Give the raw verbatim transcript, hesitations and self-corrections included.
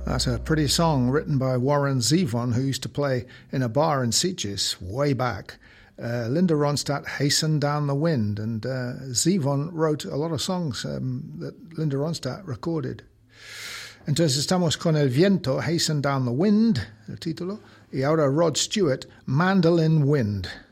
That's a pretty song written by Warren Zevon, who used to play in a bar in Sitges way back. Uh, Linda Ronstadt, Hasten Down the Wind, and uh, Zevon wrote a lot of songs um, that Linda Ronstadt recorded. Entonces estamos con El Viento, Hasten Down the Wind, el título, y ahora Rod Stewart, Mandolin Wind.